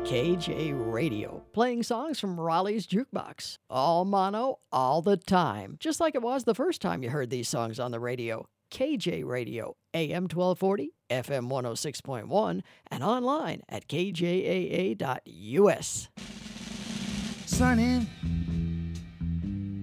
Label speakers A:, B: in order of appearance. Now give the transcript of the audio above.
A: KJ Radio, playing songs from Raleigh's Jukebox. All mono, all the time. Just like it was the first time you heard these songs on the radio. KJ Radio, AM 1240, FM 106.1, and online at kjaa.us.
B: Sunny